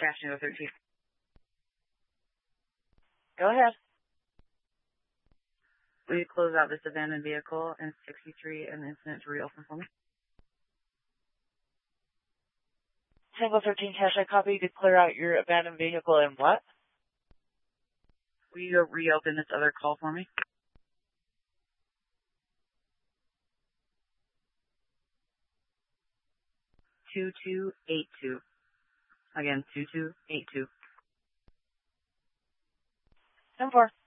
Cash Tango 13. Go ahead. Will you close out this abandoned vehicle and 63 and incident to reopen for me? Tango 13 Cash, I copy to clear out your abandoned vehicle and what? Will you reopen this other call for me? 2282. Again, 2282. 10-4.